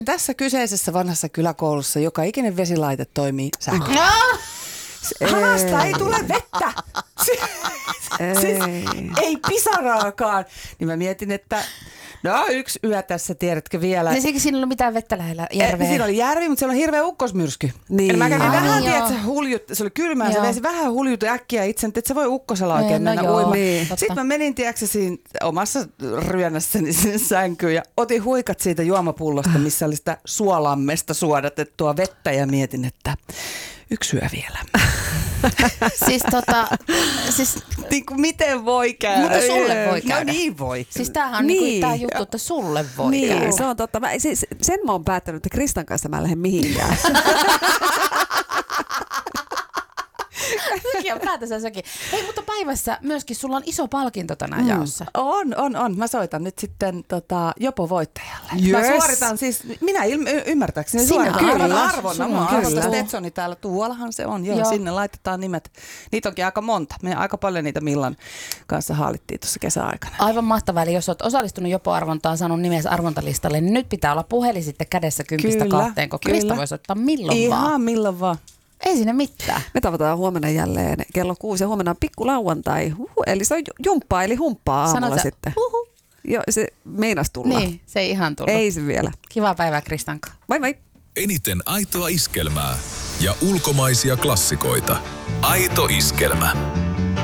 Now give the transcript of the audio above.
Tässä kyseisessä vanhassa kyläkoulussa joka ikinen vesilaite toimii sähköllä. Hanasta ei tule vettä. Ei pisaraakaan. Niin mä mietin, että no yksi yö tässä, tiedätkö vielä. Ja siinä ei ollut mitään vettä lähellä järveä. Siinä oli järvi, mutta siellä on hirveä ukkosmyrsky. Niin. Mä kävin vähän, tiedätkö, se oli kylmää, se vesi vähän huljutui äkkiä itse, että se voi ukkosella oikein mennä uimaan. Niin. Sitten mä menin, tiedätkö, siinä omassa ryönässäni sinne sänkyyn ja otin huikat siitä juomapullosta, missä oli sitä suolammesta suodatettua vettä ja mietin, että yksi yö vielä. siis niin kuin miten voi käydä? Mutta sulle voi käydä. No niin voi. Siis tämähän on niin tämä juttu, että sulle voi käydä. Se on totta. Sen mä oon päättänyt, että Kristan kanssa mä en lähde mihinkään. Sekin on päätössä sekin. Hei, mutta päivässä myöskin sulla on iso palkinto tänään jaossa. On. Mä soitan nyt sitten Jopo voittajalle. Yes. Mä suoritan siis, minä ymmärtääkseni suoritan arvonnan. Mä arvostan Stetsoni täällä. Tuollahan se on. Joo, sinne laitetaan nimet. Niitä onkin aika monta. Me aika paljon niitä Millan kanssa haalittiin tuossa kesäaikana. Aivan mahtavaa. Eli jos olet osallistunut Jopo-arvontaan, saanut nimesi arvontalistalle, niin nyt pitää olla puhelin sitten kädessä 10-2, kun Krista voi soittaa milloin vaan. Ihan milloin vaan. Ei sinne mitään. Me tavataan huomenna jälleen kello 6 ja huomenna on pikkulauantai. Eli se on jumppaa eli humppaa aamulla sitten. Joo, se meinas tulla. Niin, se ei ihan tullut. Ei se vielä. Kivaa päivää Kristan kanssa. Moi moi. Eniten aitoa iskelmää ja ulkomaisia klassikoita. Aito iskelmä.